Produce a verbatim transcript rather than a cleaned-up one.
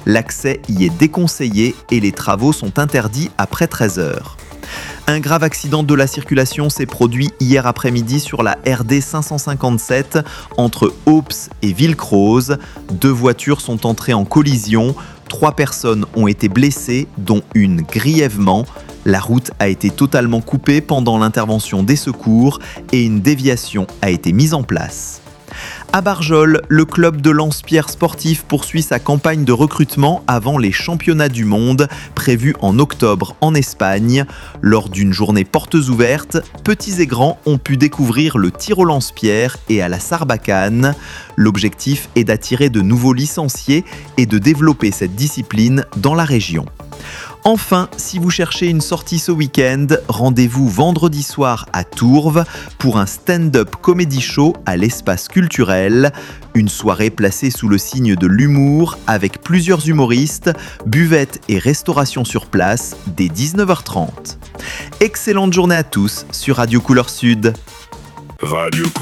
L'accès y est déconseillé et les travaux sont interdits après treize heures. Un grave accident de la circulation s'est produit hier après-midi sur la R D cinq cent cinquante-sept entre Aups et Villecroze. Deux voitures sont entrées en collision. Trois personnes ont été blessées, dont une grièvement. La route a été totalement coupée pendant l'intervention des secours et une déviation a été mise en place. À Barjol, le club de Lance-Pierre sportif poursuit sa campagne de recrutement avant les championnats du monde prévus en octobre en Espagne. Lors d'une journée portes ouvertes, petits et grands ont pu découvrir le tir au lance-pierre et à la sarbacane. L'objectif est d'attirer de nouveaux licenciés et de développer cette discipline dans la région. Enfin, si vous cherchez une sortie ce week-end, rendez-vous vendredi soir à Tourves pour un stand-up comedy show à l'espace culturel. Une soirée placée sous le signe de l'humour avec plusieurs humoristes, buvette et restauration sur place dès dix-neuf heures trente. Excellente journée à tous sur Radio Couleur Sud. Radio